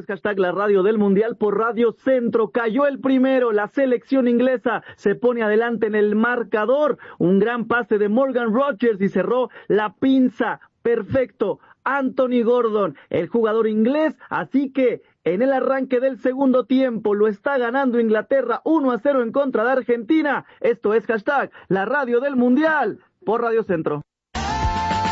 hashtag la radio del Mundial por Radio Centro. Cayó el primero, la selección inglesa se pone adelante en el marcador. Un gran pase de Morgan Rogers y cerró la pinza. Perfecto. Anthony Gordon, el jugador inglés, así que en el arranque del segundo tiempo lo está ganando Inglaterra 1-0 en contra de Argentina. Esto es hashtag la radio del Mundial por Radio Centro.